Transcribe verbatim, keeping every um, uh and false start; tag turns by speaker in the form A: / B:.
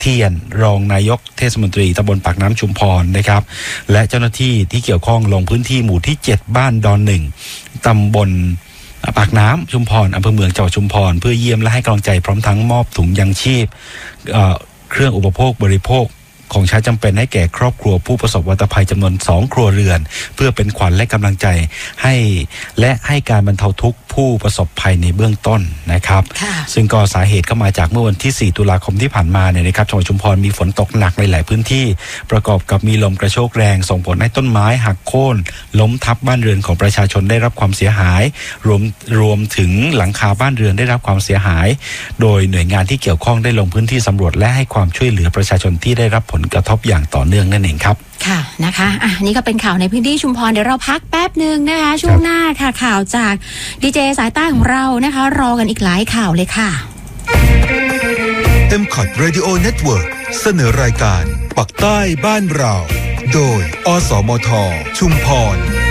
A: เทียนรองนายกเทศมนตรีตำบลปากน้ำชุมพรนะครับและเจ้าหน้าที่ที่เกี่ยวข้องลงพื้นที่หมู่ที่เจ็ดบ้านดอนหนึ่งตำบลปากน้ำชุมพรอำเภอเมืองจังหวัดชุมพรเพื่อเยี่ยมและให้กำลังใจพร้อมทั้งมอบถุงยังชีพ เอ่อ เครื่องอุปโภคบริโภคของใช้จำเป็นให้แก่ครอบครัวผู้ประสบวัตภัยจำนวนสองครัวเรือนเพื่อเป็นขวัญและกำลังใจให้และให้การบรรเทาทุกข์ผู้ประสบภัยในเบื้องต้นนะครับซึ่งก็สาเหตุก็มาจากเมื่อวันที่สี่ตุลาคมที่ผ่านมาเนี่ยนะครับจังหวัดชุมพรมีฝนตกหนักในหลายพื้นที่ประกอบกับมีลมกระโชกแรงส่งผลให้ต้นไม้หักโค่นล้มทับบ้านเรือนของประชาชนได้รับความเสียหายรวมรวมถึงหลังคาบ้านเรือนได้รับความเสียหายโดยหน่วยงานที่เกี่ยวข้องได้ลงพื้นที่สำรวจและให้ความช่วยเหลือประชาชนที่ได้รับผลกระทบอย่างต่อเนื่องนั่นเองครับ
B: ค่ะนะคะอ่ะนี่ก็เป็นข่าวในพื้นที่ชุมพรเดี๋ยวเราพักแป๊บนึงนะคะช่วงหน้าค่ะข่าวจากดีเจสายใต้ของเรานะคะรอกันอีกหลายข่าวเลยค่ะ
C: เอ็ม คอท Radio Network เสนอรายการปักใต้บ้านเราโดยอสมทชุมพร